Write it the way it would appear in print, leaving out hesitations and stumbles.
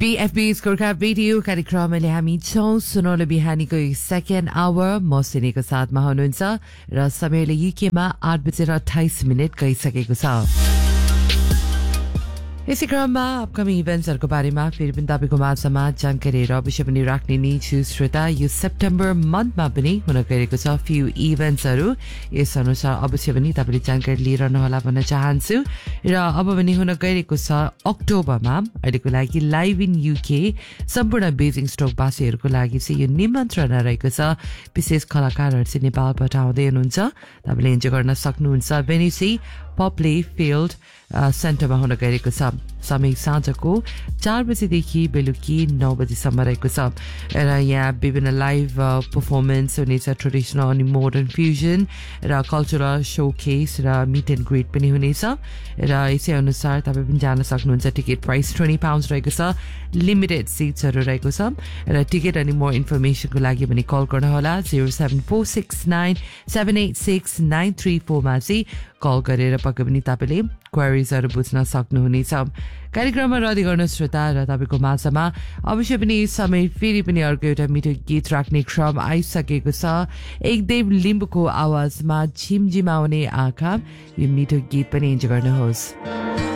BFB's Gorkha video कार्यक्रमले हामी छौं सुनौलो बिहानीको सेकेन्ड आवर म सिनेको साथमा हुनुहुन्छ र समयले युकेमा 8:28 गइसकेको छ। यसै क्रममा अपकमिङ इभेन्ट्सहरूको बारेमा फेरि पनि तपाईँको माझमा जानकारीहरू अवश्य पनि राख्ने नै छु श्रोता। यो सेप्टेम्बर मन्थमा पनि हुन गइरहेको छ फ्यु इभेन्ट्सहरू, यस अनुसार अवश्य पनि तपाईँले जानकारी लिइरहनु होला भन्न चाहन्छु। र अब पनि हुन गइरहेको छ अक्टोबरमा अहिलेको लागि लाइभ इन युके सम्पूर्ण बेजिङ स्टोकवासीहरूको लागि चाहिँ यो निमन्त्रणा रहेको छ। विशेष कलाकारहरू चाहिँ नेपालबाट आउँदै हुनुहुन्छ, तपाईँले इन्जोय गर्न सक्नुहुन्छ। भेन्यू चाहिँ पप्ले फिल्ड सेन्टरमा हुन गइरहेको छ। समय साँझको 4 बजेदेखि बेलुकी 9 बजेसम्म रहेको छ र यहाँ विभिन्न लाइभ पर्फर्मेन्स हुनेछ, ट्रेडिसनल अनि मोडर्न फ्युजन र कल्चरल सोकेस र मिट एन्ड ग्रिट पनि हुनेछ र यसै अनुसार तपाईँ पनि जान सक्नुहुन्छ। टिकट प्राइस £20 रहेको छ, लिमिटेड सिट्सहरू रहेको छ र टिकट अनि मोर इन्फर्मेसनको लागि भने कल गर्नुहोला 07469786934 मा चाहिँ कल गरेर पक्कै पनि तपाईँले क्वेरिजहरू बुझ्न सक्नुहुनेछ। कार्यक्रममा रद्दी गर्नु श्रोता र तपाईँको माझमा अवश्य पनि समय फेरि पनि अर्को एउटा मिठो गीत राख्ने क्रम आइसकेको छ। एकदेव लिम्बूको आवाजमा झिमझिमाउने आँखा, यो मिठो गीत पनि इन्जोय गर्नुहोस्।